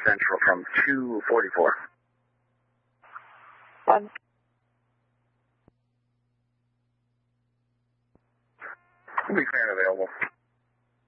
Central from 244. One. We'll be clear and available.